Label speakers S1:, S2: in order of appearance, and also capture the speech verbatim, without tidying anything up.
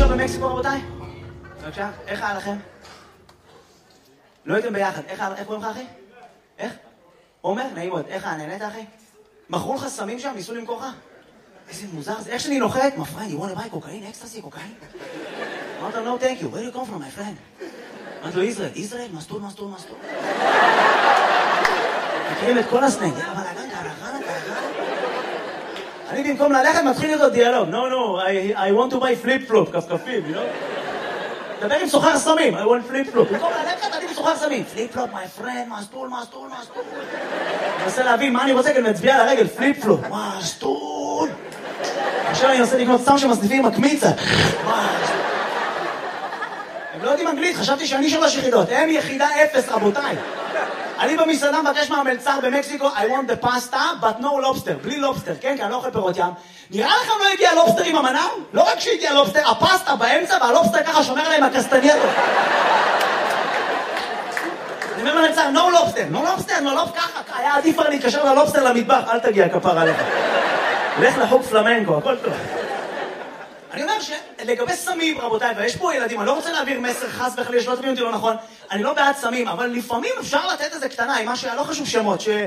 S1: לשהות במקסיקו, רבותיי? בבקשה, איך היה לכם? לא הייתם ביחד, איך קוראים לך, אחי? איך? עומר? נעים מאוד, איך היה? נהנית, אחי? מכרו לך סמים שם? ניסו למכור לך? איזה מוזר זה, איך שאני נוחת? My friend, you want to buy cocaine? Ecstasy, cocaine? אמרת לו, no thank you, where do you come from, my friend? אמרת לו, ישראל, ישראל, מסטול, מסטול, מסטול. מכירים את כל הסנג, אבל אגן, קרחנה, קרחנה. אני במקום ללכת מתחיל להיות דיאלוג. No, no, I, I want to buy flip-flop, כפכפים, you know? דבר עם סוחר סמים, I want flip-flop. במקום ללכת, אני בסוחר סמים. flip-flop, my friend, מסטול, מסטול, מסטול. אני מנסה להבין מה אני רוצה, כי אני מצביע על הרגל, flip-flop, מסטול. עכשיו אני מנסה לקנות סתם שמסניפים עם הקמיצה. הם לא יודעים אנגלית, חשבתי שאני שלוש יחידות. הם יחידה אפס, רבותיי. אני במסעדה מבקש מהמלצר במקסיקו, I want the pasta, but no lobster. בלי לובסטר, כן? כי אני לא אוכל פירות ים. נראה לכם לא הגיע לובסטר עם המנה? לא רק שהגיע לובסטר, הפסטה באמצע, והלובסטר ככה שומר עליהם הקסטנייטו. אני אומר למלצר, no lobster, no lobster, no lobster, ככה. היה עדיף כבר להתקשר ללובסטר למטבח, אל תגיע כפר עליך. לך לחוג פלמנקו, הכל טוב. אני אומר שלגבי סמים, רבותיי, ויש פה ילדים, אני לא רוצה להעביר מסר חס וחלילה, שלא תבינו אותי לא נכון, אני לא בעד סמים, אבל לפעמים אפשר לתת איזה קטנה, עם משהו, לא חשוב שמות, ש...